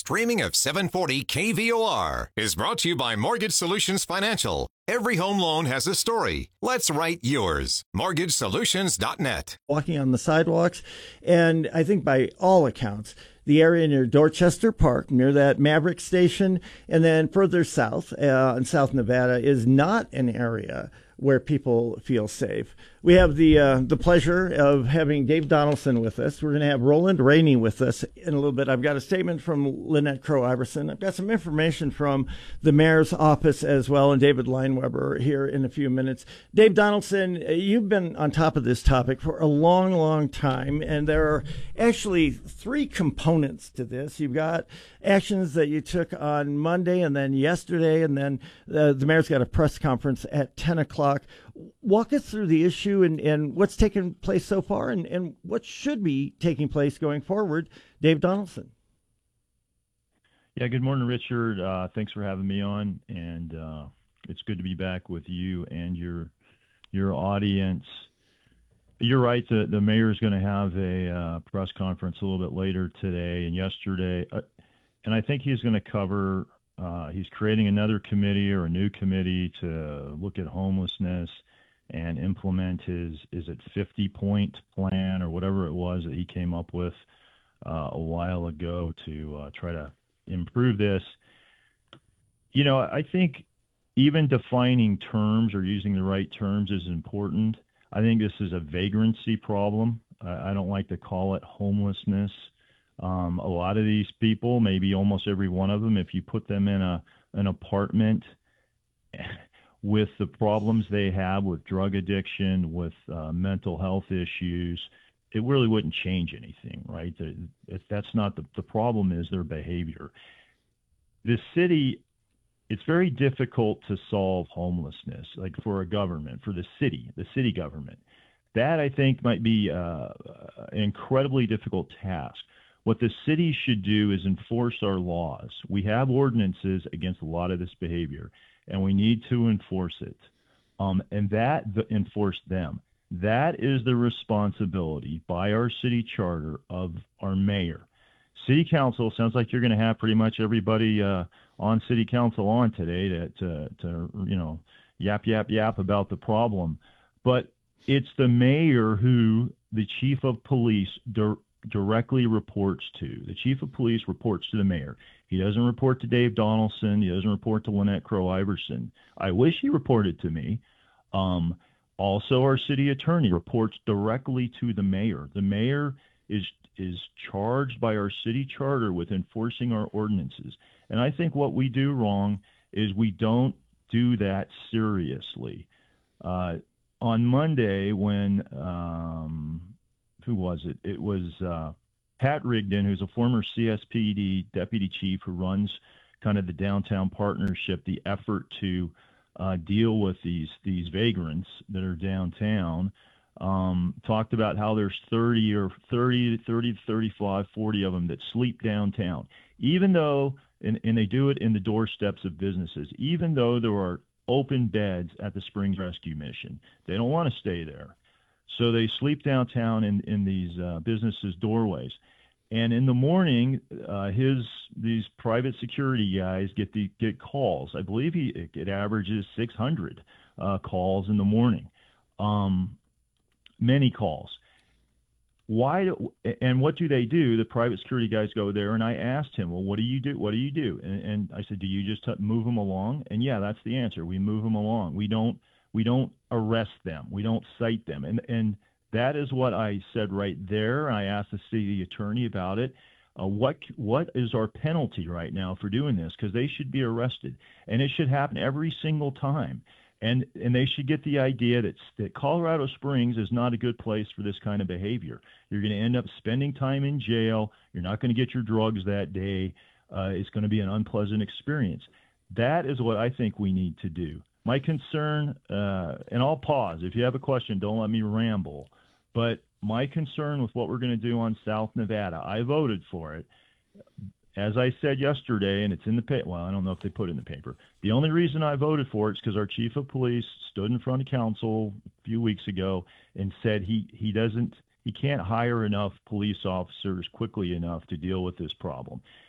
streaming of 740 KVOR is brought to you by Mortgage Solutions Financial. Every home loan has a story. Let's write yours. MortgageSolutions.net. Walking on the sidewalks, and I think by all accounts, the area near Dorchester Park, near that Maverick station, and then further south in South Nevada is not an area where people feel safe. We have the pleasure of having Dave Donaldson with us. We're going to have Roland Rainey with us in a little bit. I've got a statement from Lynette Crowe-Iverson. I've got some information from the mayor's office as well, and David Lineweber here in a few minutes. Dave Donaldson, you've been on top of this topic for a long, long time, and there are actually three components to this. You've got actions that you took on Monday and then yesterday, and then the mayor's got a press conference at 10 o'clock. Walk us through the issue and what's taken place so far and what should be taking place going forward. Dave Donaldson. Yeah, good morning, Richard. Thanks for having me on, and it's good to be back with you and your audience. You're right, the mayor is going to have a press conference a little bit later today and yesterday, and I think he's going to cover he's creating another committee or a new committee to look at homelessness and implement his 50-point plan or whatever it was that he came up with a while ago to try to improve this. You know, I think even defining terms or using the right terms is important. I think this is a vagrancy problem. I don't like to call it homelessness. A lot of these people, maybe almost every one of them, if you put them in an apartment with the problems they have with drug addiction, with mental health issues, it really wouldn't change anything, right? That's not the problem is their behavior. The city, it's very difficult to solve homelessness, like for a government, for the city government. That, I think, might be an incredibly difficult task. What the city should do is enforce our laws. We have ordinances against a lot of this behavior, and we need to enforce it, enforce them. That is the responsibility by our city charter of our mayor. City council, sounds like you're going to have pretty much everybody on city council on today to yap about the problem. But it's the mayor who the chief of police directly reports to. The chief of police reports to the mayor. He doesn't report to Dave Donaldson. He doesn't report to Lynette Crowe-Iverson. I wish he reported to me. Also, our city attorney reports directly to the mayor. The mayor is charged by our city charter with enforcing our ordinances. And I think what we do wrong is we don't do that seriously. On Monday, when who was it? It was Pat Rigdon, who's a former CSPD deputy chief who runs kind of the downtown partnership, the effort to deal with these vagrants that are downtown. Talked about how there's 30 to 35, 40 of them that sleep downtown, even though, and they do it in the doorsteps of businesses, even though there are open beds at the Springs Rescue Mission. They don't want to stay there. So they sleep downtown in these businesses' doorways. And in the morning, these private security guys get calls. I believe it averages 600 calls in the morning. Many calls. And what do they do? The private security guys go there, and I asked him, well, what do you do? What do you do? And I said, do you just move them along? And yeah, that's the answer. We move them along. We don't arrest them. We don't cite them. And that is what I said right there. I asked the city attorney about it. What is our penalty right now for doing this? Because they should be arrested, and it should happen every single time. And they should get the idea that Colorado Springs is not a good place for this kind of behavior. You're going to end up spending time in jail. You're not going to get your drugs that day. It's going to be an unpleasant experience. That is what I think we need to do. My concern, and I'll pause. If you have a question, don't let me ramble. But my concern with what we're going to do on South Nevada, I voted for it. As I said yesterday, and it's in the paper. Well, I don't know if they put it in the paper. The only reason I voted for it is because our chief of police stood in front of council a few weeks ago and said he can't hire enough police officers quickly enough to deal with this problem.